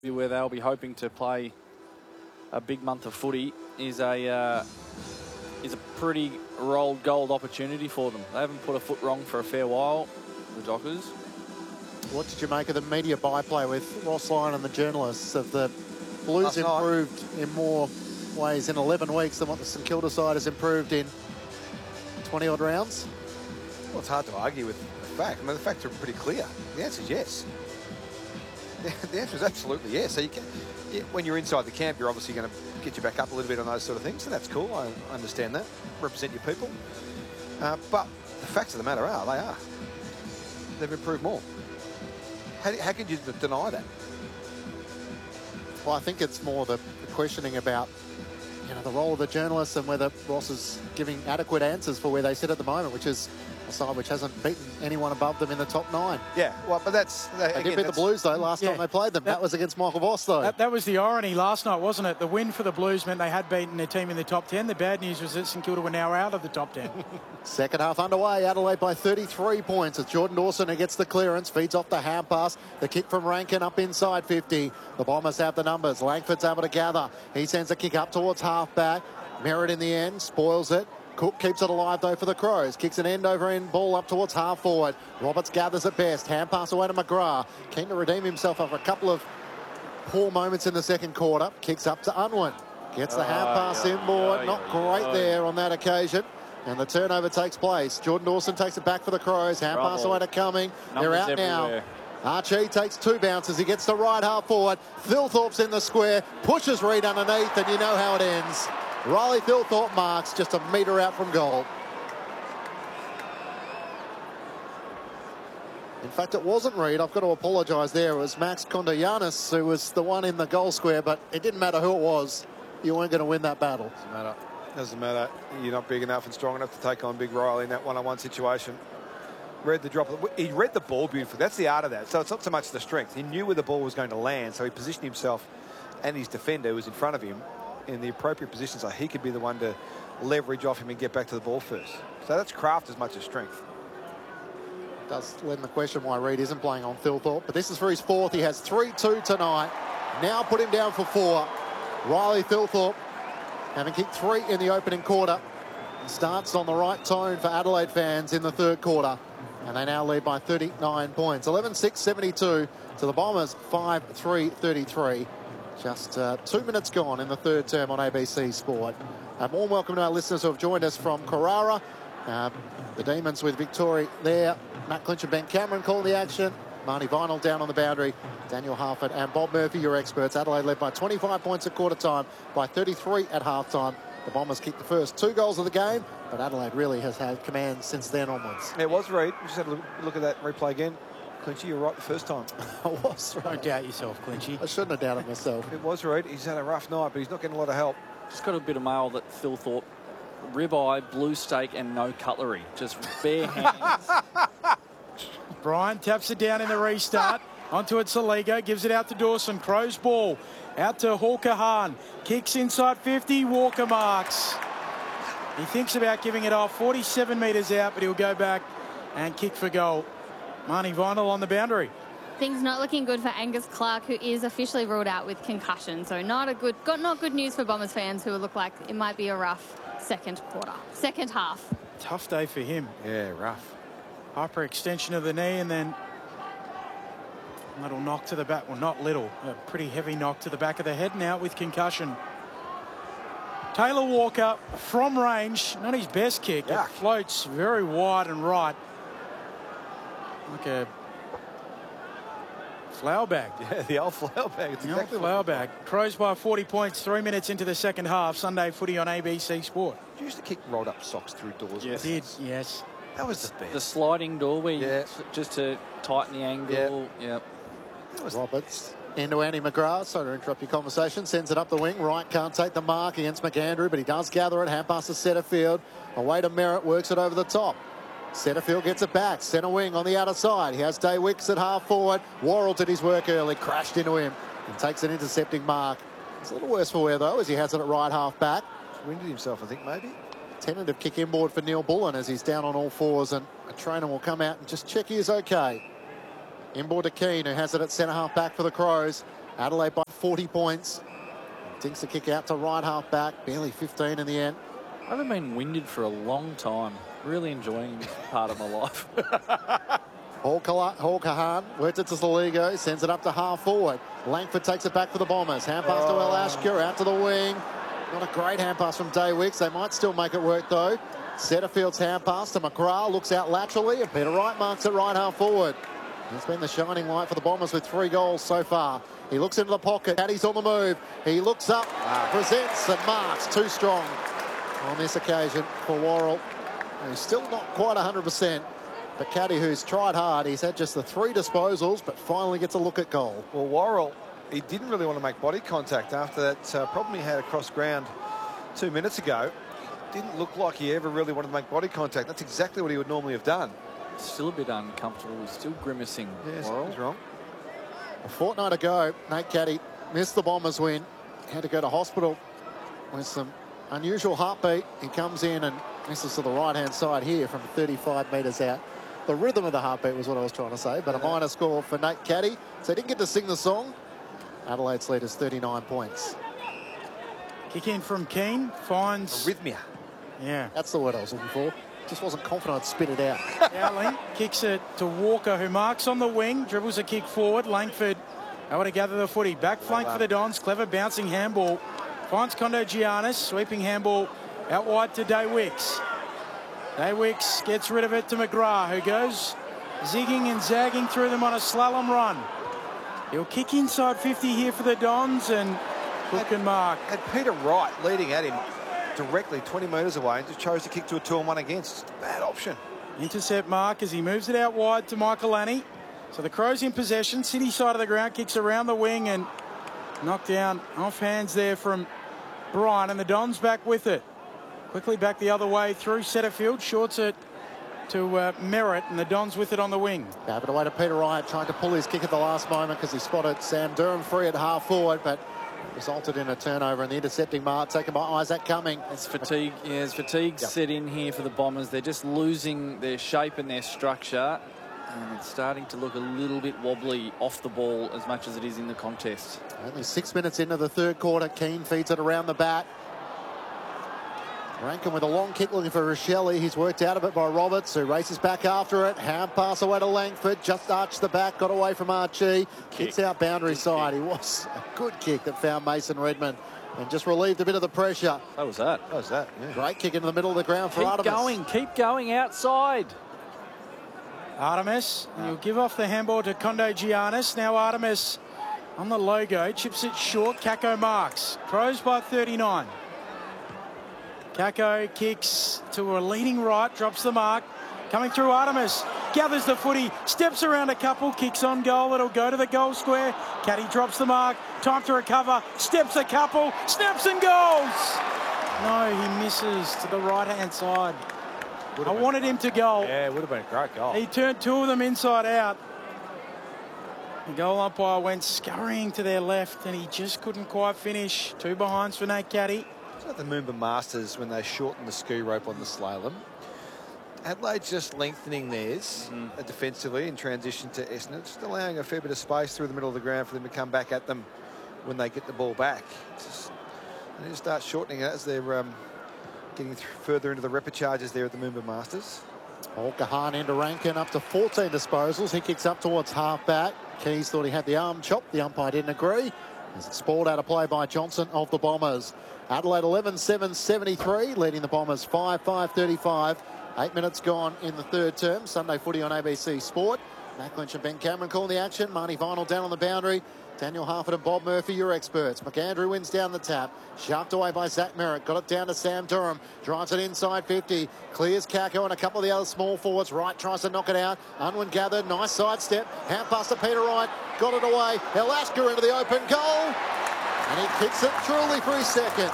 where they'll be hoping to play a big month of footy is a pretty rolled gold opportunity for them. They haven't put a foot wrong for a fair while, the Dockers. What did you make of the media byplay with Ross Lyon and the journalists of the Blues improved in more ways in 11 weeks than what the St Kilda side has improved in 20-odd rounds? Well, it's hard to argue with the fact. I mean, the facts are pretty clear. The answer is yes. The answer is absolutely yes. So you can, when you're inside the camp, you're obviously going to get you back up a little bit on those sort of things. So that's cool. I understand that. Represent your people. But the facts of the matter are, they are. They've improved more. How can you deny that? Well, I think it's more the questioning about, you know, the role of the journalists and whether Ross is giving adequate answers for where they sit at the moment, which is a side which hasn't beaten anyone above them in the top 9. Yeah, well, but that's... They did beat the Blues, though, last time they played them. That was against Michael Voss, though. That was the irony last night, wasn't it? The win for the Blues meant they had beaten their team in the top 10. The bad news was that St Kilda were now out of the top 10. Second half underway. Adelaide by 33 points. It's Jordan Dawson who gets the clearance, feeds off the hand pass. The kick from Rankin up inside 50. The Bombers have the numbers. Langford's able to gather. He sends a kick up towards half-back. Merritt in the end, spoils it. Cook keeps it alive, though, for the Crows. Kicks an end-over-end ball up towards half-forward. Roberts gathers at best. Hand pass away to McGrath. Keen to redeem himself after a couple of poor moments in the second quarter. Kicks up to Unwin. Gets the hand pass inboard. Not great there on that occasion. And the turnover takes place. Jordan Dawson takes it back for the Crows. Hand pass away to Cumming. They're out now. Archie takes 2 bounces. He gets the right half-forward. Thilthorpe's in the square. Pushes Reid underneath, and you know how it ends. Riley Thilthorpe marks just a metre out from goal. In fact, it wasn't Reid. I've got to apologise there. It was Max Kondoyanis who was the one in the goal square, but it didn't matter who it was. You weren't going to win that battle. Doesn't matter. Doesn't matter. You're not big enough and strong enough to take on Big Riley in that one-on-one situation. Read the drop. He read the ball beautifully. That's the art of that. So it's not so much the strength. He knew where the ball was going to land, so he positioned himself and his defender, who was in front of him, in the appropriate position so he could be the one to leverage off him and get back to the ball first. So that's craft as much as strength. Does lend the question why Reid isn't playing on Thilthorpe, but this is for his 4th. He has 3-2 tonight. Now put him down for 4. Riley Thilthorpe, having kicked 3 in the opening quarter, starts on the right tone for Adelaide fans in the third quarter. And they now lead by 39 points. 11-6-72 to the Bombers, 5-3-33. Just 2 minutes gone in the third term on ABC Sport. Warm welcome to our listeners who have joined us from Carrara. The Demons with Victoria there. Matt Clinch and Ben Cameron calling the action. Marnie Vinyl down on the boundary. Daniel Harford and Bob Murphy, your experts. Adelaide led by 25 points at quarter time, by 33 at half time. The Bombers kicked the first 2 goals of the game, but Adelaide really has had command since then onwards. It was Reid. We just had a look at that replay again. Clinchy, you're right the first time. I was right. Don't doubt yourself, Clinchy. I shouldn't have doubted myself. It was Reid. He's had a rough night, but he's not getting a lot of help. Just got a bit of mail that Thilthorpe, ribeye, blue steak and no cutlery. Just bare hands. Brian taps it down in the restart. Onto it, Saliga. Gives it out to Dawson. Crows ball. Out to Hawker Hahn. Kicks inside 50. Walker marks. He thinks about giving it off. 47 metres out, but he'll go back and kick for goal. Marnie Vinyl on the boundary. Things not looking good for Angus Clark, who is officially ruled out with concussion. So not good news for Bombers fans who look like it might be a rough second half. Tough day for him. Yeah, rough. Hyperextension of the knee and then a little knock to the back. Well, not little. A pretty heavy knock to the back of the head now with concussion. Taylor Walker from range. Not his best kick. Yuck. It floats very wide and right. Like a flower bag. Yeah, the old flower bag. It's exactly flower bag. Crows by 40 points, 3 minutes into the second half. Sunday footy on ABC Sport. You used to kick rolled up socks through doors. Yes. I did, yes. That was the best. The sliding door where you just to tighten the angle. Yep. Roberts into Andy McGrath. Sorry to interrupt your conversation. Sends it up the wing. Wright can't take the mark against McAndrew, but he does gather it. Hand pass to Setterfield. Away to Merritt. Works it over the top. Setterfield gets it back. Centre wing on the outer side. He has Day Wicks at half forward. Worrell did his work early. Crashed into him and takes an intercepting mark. It's a little worse for wear, though, as he has it at right half back. Winded himself, I think, maybe. Tentative kick inboard for Neil Bullen as he's down on all fours, and a trainer will come out and just check he is okay. Inboard to Keane, who has it at centre half back for the Crows. Adelaide by 40 points. Dinks a kick out to right half back, barely 15 in the end. I haven't been winded for a long time. Really enjoying this part of my life. Hawker works it to Saligo, sends it up to half forward. Langford takes it back for the Bombers. Hand pass to El Ashker, out to the wing. Not a great hand pass from Day Wicks. They might still make it work though. Setterfield's hand pass to McGrath, looks out laterally, and Peter Wright marks it right half forward. He's been the shining light for the Bombers with 3 goals so far. He looks into the pocket, Caddy's on the move. He looks up, presents and marks. Too strong on this occasion for Worrell. He's still not quite 100%. But Caddy, who's tried hard, he's had just the 3 disposals, but finally gets a look at goal. Well, Worrell, he didn't really want to make body contact after that problem he had across ground 2 minutes ago. Didn't look like he ever really wanted to make body contact. That's exactly what he would normally have done. Still a bit uncomfortable. He's still grimacing. Yeah, Worrell. something's wrong. A fortnight ago, Nate Caddy missed the Bombers win. Had to go to hospital with some unusual heartbeat. He comes in and misses to the right-hand side here from 35 metres out. The rhythm of the heartbeat was what I was trying to say, but a minor score for Nate Caddy. So he didn't get to sing the song. Adelaide's lead is 39 points. Kick in from Keane, finds... Arrhythmia. Yeah. That's the word I was looking for. Just wasn't confident I'd spit it out. Dowling kicks it to Walker, who marks on the wing, dribbles a kick forward. Langford able to gather the footy. Back flank for the Dons. Clever bouncing handball. Finds Kondo Giannis. Sweeping handball out wide to Day Wicks. Day Wicks gets rid of it to McGrath, who goes zigging and zagging through them on a slalom run. He'll kick inside 50 here for the Dons, and Cook can mark. Had Peter Wright leading at him directly 20 metres away and just chose to kick to a 2-on-1 against. It's a bad option. Intercept mark as he moves it out wide to Michael Annie. So the Crows in possession. City side of the ground, kicks around the wing and knocked down off hands there from Bryan, and the Dons back with it. Quickly back the other way through Setterfield, shorts it to Merritt, and the Dons with it on the wing. Gave it away to Peter Wright, trying to pull his kick at the last moment because he spotted Sam Durham free at half forward, but resulted in a turnover, and the intercepting mark taken by Isaac Cumming. It's fatigue. Yeah, as fatigue set in here for the Bombers. They're just losing their shape and their structure, and it's starting to look a little bit wobbly off the ball as much as it is in the contest. Only 6 minutes into the third quarter. Keane feeds it around the bat. Rankin with a long kick looking for Rochelle. He's worked out of it by Roberts, who races back after it. Hand pass away to Langford. Just arched the back, got away from Archie. Kicks out boundary side. He was a good kick that found Mason Redmond and just relieved a bit of the pressure. That was that. That was that, yeah. Great kick into the middle of the ground for Artemis. Keep going outside. Artemis, and he'll give off the handball to Kondo Giannis. Now Artemis on the logo, chips it short. Kako marks. Crows by 39. Kako kicks to a leading right, drops the mark. Coming through Artemis, gathers the footy, steps around a couple, kicks on goal. It'll go to the goal square. Caddy drops the mark, time to recover, steps a couple, snaps and goals. No, he misses to the right-hand side. I wanted him to goal. Yeah, it would have been a great goal. He turned 2 of them inside out. The goal umpire went scurrying to their left, and he just couldn't quite finish. 2 behinds for Nate Caddy. It's like the Moomba Masters when they shortened the ski rope on the slalom. Adelaide's just lengthening theirs defensively in transition to Essendon, just allowing a fair bit of space through the middle of the ground for them to come back at them when they get the ball back. They need to start shortening it as they're getting further into the repecharges there at the Moomba Masters. Kahan into Rankin, up to 14 disposals. He kicks up towards half-back. Keys thought he had the arm chopped. The umpire didn't agree. As it's spoiled out of play by Johnson of the Bombers. Adelaide 11-7-73, leading the Bombers 5-5-35. 8 minutes gone in the third term. Sunday footy on ABC Sport. Mac Lynch and Ben Cameron calling the action. Marnie Vinyl down on the boundary. Daniel Harford and Bob Murphy, your experts. McAndrew wins down the tap. Sharped away by Zach Merritt. Got it down to Sam Durham. Drives it inside 50. Clears Kako and a couple of the other small forwards. Wright tries to knock it out. Unwin gathered. Nice sidestep. Hand pass to Peter Wright. Got it away. Elasker into the open goal. And he kicks it truly for his second.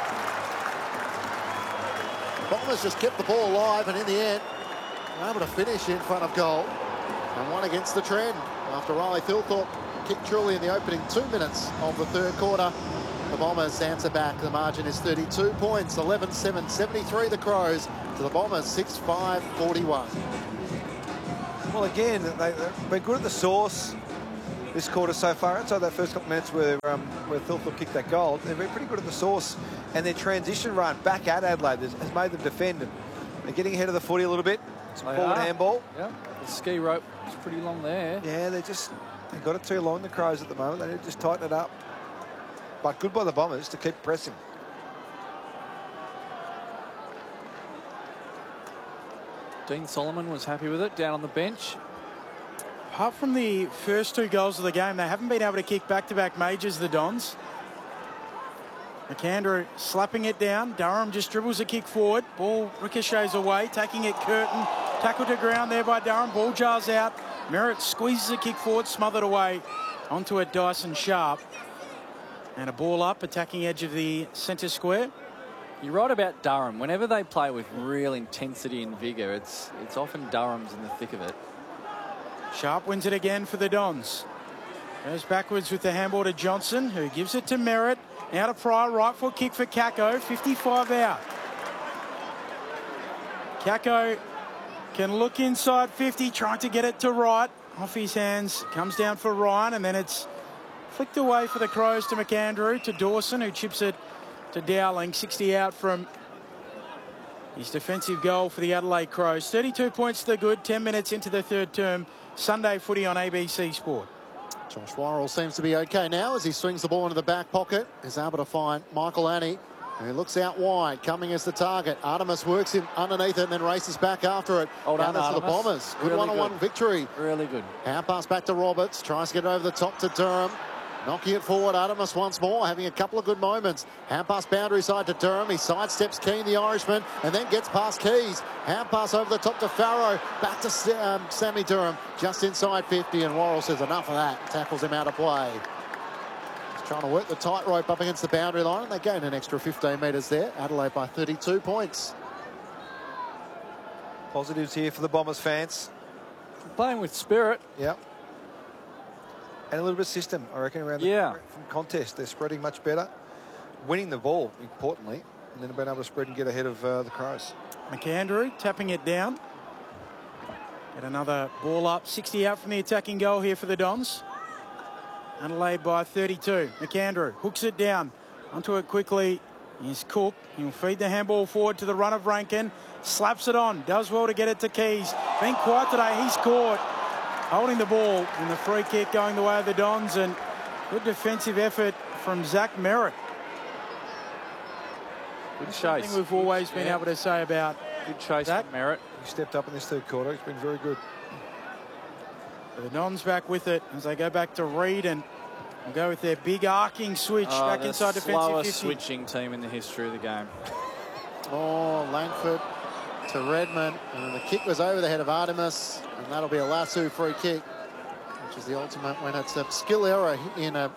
Bombers just kept the ball alive, and in the end, were able to finish in front of goal. And one against the trend after Riley Thilthorpe kicked truly in the opening 2 minutes of the third quarter. The Bombers answer back. The margin is 32 points. 11-7-73 the Crows to the Bombers 6-5-41. Well, again, they've been good at the source. this quarter so far. Outside that first couple minutes where Thilthorpe kicked that goal, they've been pretty good at the source. And their transition run back at Adelaide has made them defend. And they're getting ahead of the footy a little bit. Some forward handball. Yeah, the ski rope is pretty long there. Yeah, they got it too long, the Crows, at the moment. They need to just tighten it up. But good by the Bombers to keep pressing. Dean Solomon was happy with it down on the bench. Apart from the first 2 goals of the game, they haven't been able to kick back-to-back majors, the Dons. McAndrew slapping it down. Durham just dribbles a kick forward. Ball ricochets away, taking it Curtin. Tackled to ground there by Durham. Ball jars out. Merritt squeezes a kick forward, smothered away. Onto it, Dyson Sharp. And a ball up, attacking edge of the centre square. You're right about Durham. Whenever they play with real intensity and vigour, it's often Durham's in the thick of it. Sharp wins it again for the Dons. Goes backwards with the handball to Johnson, who gives it to Merritt. Now to Pryor, right foot kick for Kako, 55 out. Kako can look inside 50, trying to get it to right. Off his hands, comes down for Ryan, and then it's flicked away for the Crows to McAndrew, to Dawson, who chips it to Dowling. 60 out from his defensive goal for the Adelaide Crows. 32 points to the good, 10 minutes into the third term. Sunday footy on ABC Sport. Josh Worrell seems to be okay now as he swings the ball into the back pocket. He's able to find Michael Annie, who looks out wide, coming as the target. Artemis works him underneath it and then races back after it. Well done, for the Artemis. Bombers. Good Really one-on-one victory. Really good. Hand pass back to Roberts. Tries to get it over the top to Durham. Knocking it forward, Artemis once more, having a couple of good moments. Hand pass boundary side to Durham. He sidesteps Keane, the Irishman, and then gets past Keys. Hand pass over the top to Farrow. Back to Sammy Durham, just inside 50, and Worrell says enough of that. Tackles him out of play. He's trying to work the tightrope up against the boundary line, and they gain an extra 15 metres there. Adelaide by 32 points. Positives here for the Bombers fans. Playing with spirit. Yep. And a little bit of system, I reckon, around the contest. They're spreading much better. Winning the ball, importantly, and then being able to spread and get ahead of the Crows. McAndrew tapping it down. Get another ball up. 60 out from the attacking goal here for the Dons. Adelaide by 32. McAndrew hooks it down. Onto it quickly is Cook. He'll feed the handball forward to the run of Rankin. Slaps it on. Does well to get it to Keys. Been quiet today. He's caught. Holding the ball in the free kick going the way of the Dons, and good defensive effort from Zach Merritt. Good chase. Something we've always been able to say about good chase Zach. from Merritt. He stepped up in this third quarter. He's been very good. The Dons back with it as they go back to Reed, and we'll go with their big arcing switch back inside defensive 50. The slowest switching team in the history of the game. Oh, Langford to Redmond, and then the kick was over the head of Artemis, and that'll be a lasso free kick, which is the ultimate when it's a skill error in a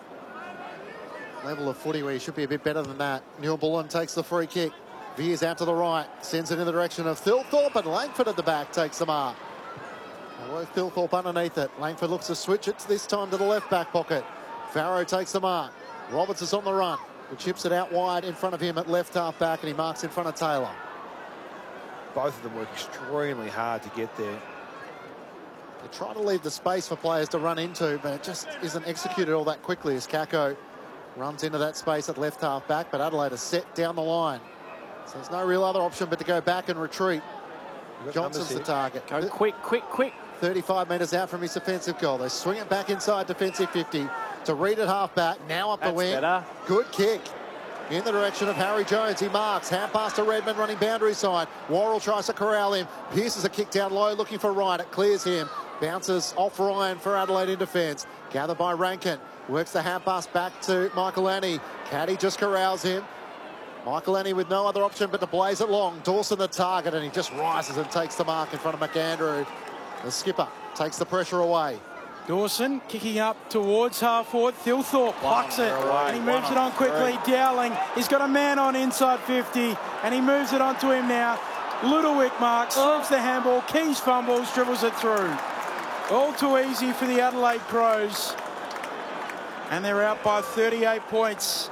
level of footy where you should be a bit better than that. Neil Bullen takes the free kick, veers out to the right, sends it in the direction of Thilthorpe, and Langford at the back takes the mark. Both Thilthorpe underneath it. Langford looks to switch it this time to the left back pocket. Farrow takes the mark. Roberts is on the run, who chips it out wide in front of him at left half back, and he marks in front of Taylor. Both of them work extremely hard to get there. They try to leave the space for players to run into, but it just isn't executed all that quickly as Kako runs into that space at left half back, but Adelaide is set down the line. So there's no real other option but to go back and retreat. Johnson's the target. Go quick, quick, quick. 35 metres out from his offensive goal. They swing it back inside defensive 50 to Reed at half back. Now up the wing. Better. Good kick in the direction of Harry Jones. He marks. Hand pass to Redmond running boundary side. Worrell tries to corral him. Pierces a kick down low looking for Ryan. It clears him. Bounces off Ryan for Adelaide in defence. Gathered by Rankin. Works the hand pass back to Michael Annie. Caddy just corrals him. Michael Annie with no other option but to blaze it long. Dawson the target, and he just rises and takes the mark in front of McAndrew. The skipper takes the pressure away. Dawson kicking up towards half forward. Thilthorpe plucks it, and he moves it on quickly. Dowling, he's got a man on inside 50, and he moves it onto him now. Ludowick marks, serves the handball. Keys fumbles, dribbles it through. All too easy for the Adelaide Crows, and they're out by 38 points.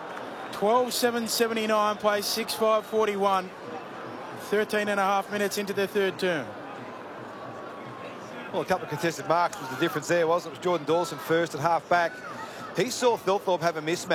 12-7-79, plays 6-5-41. 13 and a half minutes into the third term. Well, a couple of contested marks was the difference there, wasn't it? It was Jordan Dawson first at half back. He saw Thilthorpe have a mismatch.